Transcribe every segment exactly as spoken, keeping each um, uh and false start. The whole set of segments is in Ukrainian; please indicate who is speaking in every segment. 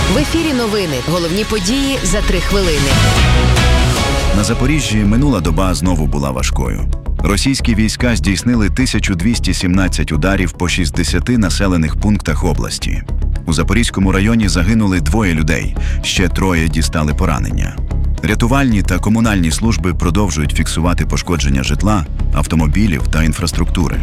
Speaker 1: В ефірі новини. Головні події за три хвилини.
Speaker 2: На Запоріжжі минула доба знову була важкою. Російські війська здійснили тисячу двісті сімнадцять ударів по шістдесяти населених пунктах області. У Запорізькому районі загинули двоє людей, ще троє дістали поранення. Рятувальні та комунальні служби продовжують фіксувати пошкодження житла, автомобілів та інфраструктури.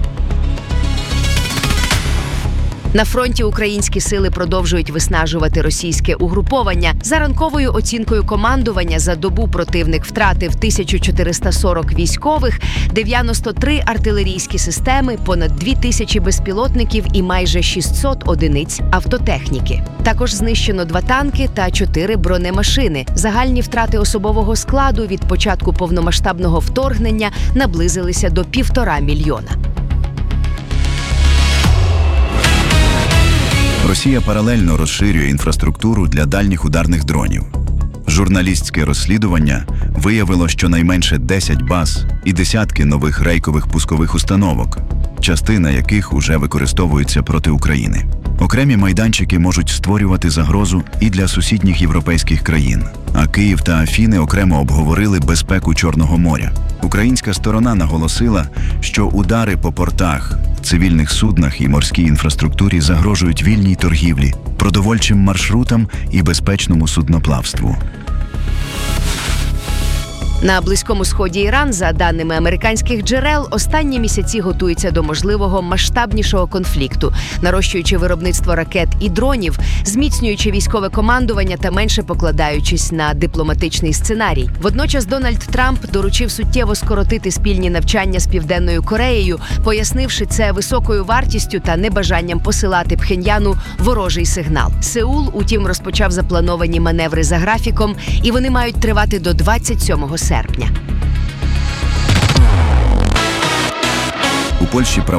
Speaker 1: На фронті українські сили продовжують виснажувати російське угруповання. За ранковою оцінкою командування, за добу противник втратив тисячу чотириста сорок військових, дев'яносто три артилерійські системи, понад дві тисячі безпілотників і майже шістсот одиниць автотехніки. Також знищено два танки та чотири бронемашини. Загальні втрати особового складу від початку повномасштабного вторгнення наблизилися до півтора мільйона.
Speaker 2: Росія паралельно розширює інфраструктуру для дальніх ударних дронів. Журналістське розслідування виявило щонайменше десять баз і десятки нових рейкових пускових установок, частина яких уже використовується проти України. Окремі майданчики можуть створювати загрозу і для сусідніх європейських країн, а Київ та Афіни окремо обговорили безпеку Чорного моря. Українська сторона наголосила, що удари по портах, цивільних суднах і морській інфраструктурі загрожують вільній торгівлі, продовольчим маршрутам і безпечному судноплавству.
Speaker 1: На Близькому Сході Іран, за даними американських джерел, останні місяці готується до можливого масштабнішого конфлікту, нарощуючи виробництво ракет і дронів, зміцнюючи військове командування та менше покладаючись на дипломатичний сценарій. Водночас Дональд Трамп доручив суттєво скоротити спільні навчання з Південною Кореєю, пояснивши це високою вартістю та небажанням посилати Пхеньяну ворожий сигнал. Сеул, утім, розпочав заплановані маневри за графіком, і вони мають тривати до двадцять сьомого серпня.
Speaker 2: У Польщі